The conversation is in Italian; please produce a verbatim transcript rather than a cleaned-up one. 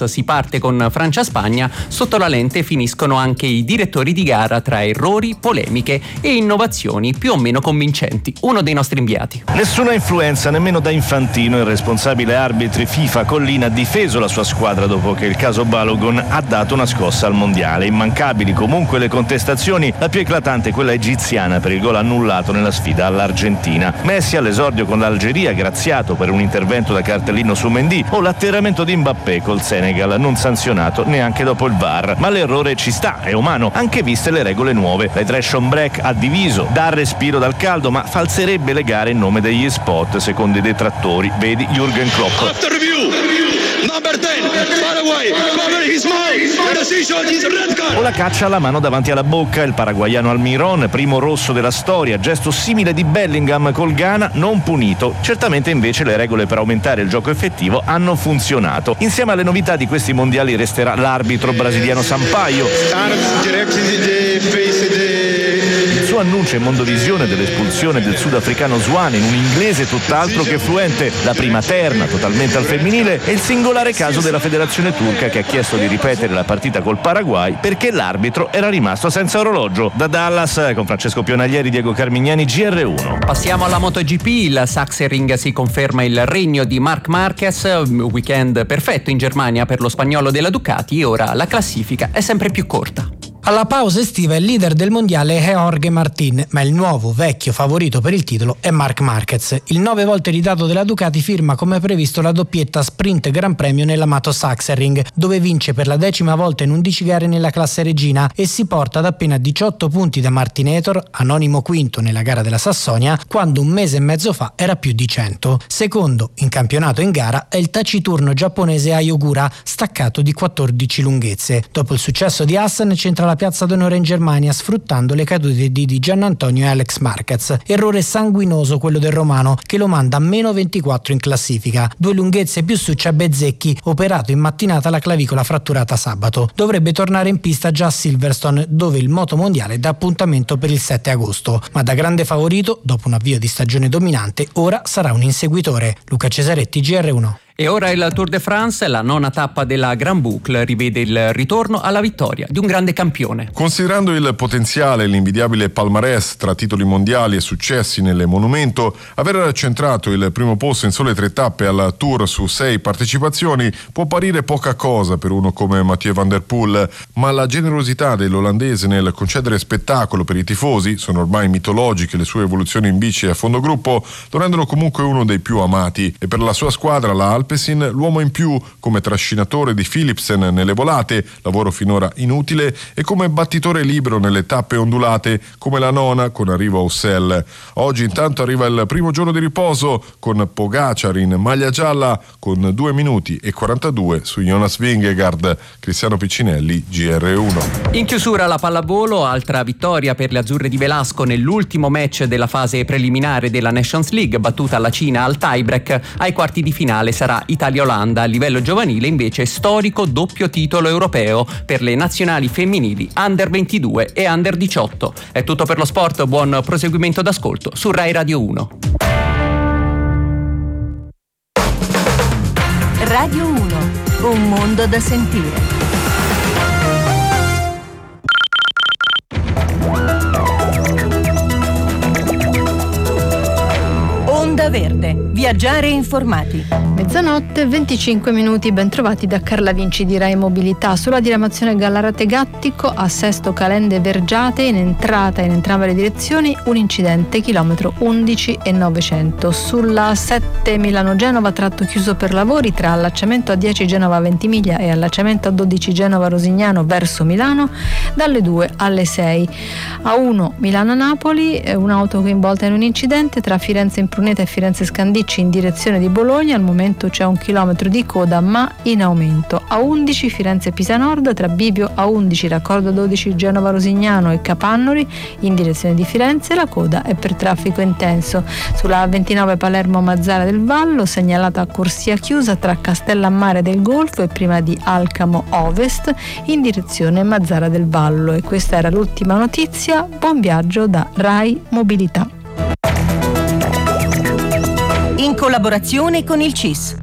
Plus si parte con Francia-Spagna, sotto la lente finiscono anche i direttori di gara tra errori, polemiche e innovazioni più o meno convincenti. Uno dei nostri inviati. Nessuna influenza nemmeno da Infantino. Il responsabile arbitri FIFA Collina ha difeso la sua squadra dopo che il caso Balogun ha dato una scossa al mondiale. Immancabili comunque le contestazioni, la più eclatante è quella egiziana per il gol annullato nella sfida all'Argentina. Messi all'esordio con l'Algeria graziato per un intervento da cartellino su Mendy, o l'atterramento di Mbappé col Senegal non sanzionato neanche dopo il V A R. Ma l'errore ci sta, è umano, anche viste le regole nuove. La Hydration Break ha diviso, dà respiro dal caldo, ma falserebbe le gare in nome degli spot, secondo i detrattori. Vedi Jürgen Klopp. After review, number ten, Paraguay, cover his mouth, decision is red card. O la caccia alla mano davanti alla bocca, il paraguaiano Almiron, primo rosso della storia, gesto simile di Bellingham col Ghana, non punito. Certamente invece le regole per aumentare il gioco effettivo hanno funzionato. Insieme alle novità di questi mondiali resterà l'arbitro brasiliano Sampaio. Il suo annuncio in Mondovisione dell'espulsione del sudafricano Zwane in un inglese tutt'altro che fluente, la prima terna totalmente al femminile e il singolare caso della federazione turca che ha chiesto di ripetere la partita col Paraguay perché l'arbitro era rimasto senza orologio. Da Dallas con Francesco Pionaglieri, Diego Carmignani, G R uno. Passiamo alla MotoGP. Il Sachsenring si conferma il regno di Marc Marquez, weekend perfetto in Germania per lo spagnolo della Ducati e ora la classifica è sempre più corta. Alla pausa estiva il leader del mondiale è Jorge Martin, ma il nuovo vecchio favorito per il titolo è Marc Marquez. Il nove volte ridato della Ducati firma come previsto la doppietta Sprint Gran Premio nell'amato Sachsenring, dove vince per la decima volta in undici gare nella classe regina e si porta ad appena diciotto punti da Martinator, anonimo quinto nella gara della Sassonia, quando un mese e mezzo fa era più di cento. Secondo in campionato in gara è il taciturno giapponese Ayogura, staccato di quattordici lunghezze. Dopo il successo di Hassan centra la piazza d'onore in Germania sfruttando le cadute di Di Giannantonio e Alex Marquez. Errore sanguinoso quello del romano che lo manda a meno ventiquattro in classifica. Due lunghezze più su c'è Bezzecchi, operato in mattinata la clavicola fratturata sabato. Dovrebbe tornare in pista già a Silverstone, dove il moto mondiale dà appuntamento per il sette agosto. Ma da grande favorito, dopo un avvio di stagione dominante, ora sarà un inseguitore. Luca Cesaretti, G R uno. E ora il Tour de France, la nona tappa della Grand Boucle, rivede il ritorno alla vittoria di un grande campione. Considerando il potenziale e l'invidiabile palmarès tra titoli mondiali e successi nelle Monumento, aver centrato il primo posto in sole tre tappe al Tour su sei partecipazioni può apparire poca cosa per uno come Mathieu van der Poel, ma la generosità dell'olandese nel concedere spettacolo per i tifosi, sono ormai mitologiche le sue evoluzioni in bici a fondo gruppo, lo rendono comunque uno dei più amati, e per la sua squadra, la Alpecin, l'uomo in più come trascinatore di Philipsen nelle volate, lavoro finora inutile, e come battitore libero nelle tappe ondulate come la nona con arrivo a Ussel. Oggi intanto arriva il primo giorno di riposo con Pogacar in maglia gialla con due minuti e quarantadue su Jonas Vingegaard. Cristiano Piccinelli, G R uno. In chiusura la pallavolo, altra vittoria per le azzurre di Velasco nell'ultimo match della fase preliminare della Nations League, battuta alla Cina al tiebreak. Ai quarti di finale sarà Italia-Olanda. A livello giovanile invece storico doppio titolo europeo per le nazionali femminili under ventidue e under diciotto. È tutto per lo sport, buon proseguimento d'ascolto su Rai Radio uno. Radio uno, un mondo da sentire. Onda Verde, viaggiare informati. Mezzanotte, venticinque minuti, ben trovati da Carla Vinci di Rai Mobilità. Sulla diramazione Gallarate-Gattico a Sesto Calende Vergiate, in entrata in entrambe le direzioni, un incidente, chilometro undici e novecento. Sulla sette Milano-Genova, tratto chiuso per lavori tra allacciamento A dieci Genova-Ventimiglia e allacciamento A dodici Genova-Rosignano verso Milano, dalle due alle sei. A uno Milano-Napoli, un'auto coinvolta in un incidente tra Firenze Impruneta e Firenze Scandicci in direzione di Bologna. Al momento c'è un chilometro di coda ma in aumento. A undici Firenze Pisa Nord, tra Bivio A undici raccordo dodici Genova Rosignano e Capannori in direzione di Firenze, la coda è per traffico intenso. Sulla A ventinove Palermo Mazzara del Vallo, segnalata corsia chiusa tra Castellammare del Golfo e prima di Alcamo Ovest in direzione Mazzara del Vallo. E questa era l'ultima notizia. Buon viaggio da Rai Mobilità. In collaborazione con il C I S.